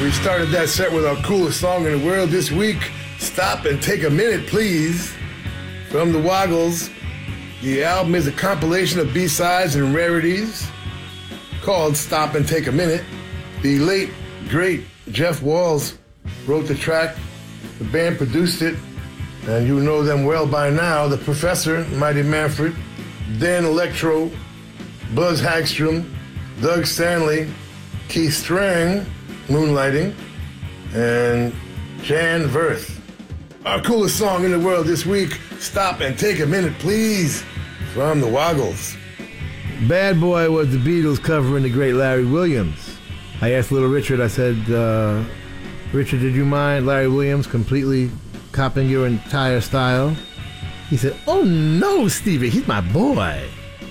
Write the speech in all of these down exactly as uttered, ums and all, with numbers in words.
We started that set with our coolest song in the world this week, Stop and Take a Minute, Please, from the Woggles. The album is a compilation of B-sides and rarities called Stop and Take a Minute. The late, great Jeff Walls wrote the track. The band produced it, and you know them well by now. The Professor, Mighty Manfred, Dan Electro, Buzz Hagstrom, Doug Stanley, Keith Strang, Moonlighting, and Jan Verth. Our coolest song in the world this week, Stop and Take a Minute, Please, from the Woggles. Bad Boy was the Beatles covering the great Larry Williams. I asked Little Richard, I said, uh, Richard, did you mind Larry Williams completely copying your entire style? He said, oh no, Stevie, he's my boy.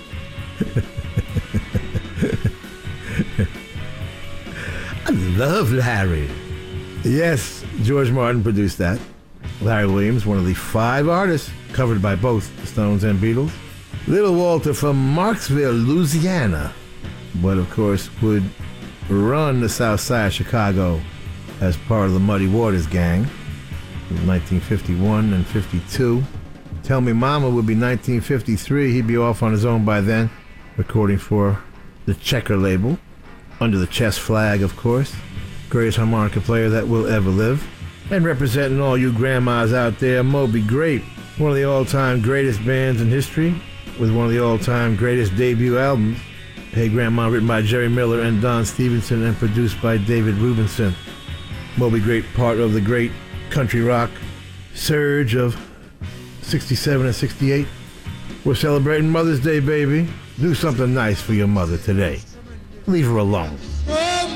I love Larry. Yes, George Martin produced that. Larry Williams, one of the five artists covered by both the Stones and Beatles. Little Walter from Marksville, Louisiana, but of course would run the south side of Chicago as part of the Muddy Waters gang in nineteen fifty-one and fifty-two. Tell Me Mama would be nineteen fifty-three. He'd be off on his own by then, recording for the Checker label, under the Chess flag, of course. Greatest harmonica player that will ever live. And representing all you grandmas out there, Moby Grape, one of the all-time greatest bands in history, with one of the all-time greatest debut albums, Hey Grandma, written by Jerry Miller and Don Stevenson and produced by David Rubinson. Moby Grape, part of the great country rock surge of sixty-seven and sixty-eight. We're celebrating Mother's Day, baby. Do something nice for your mother today. Leave her alone.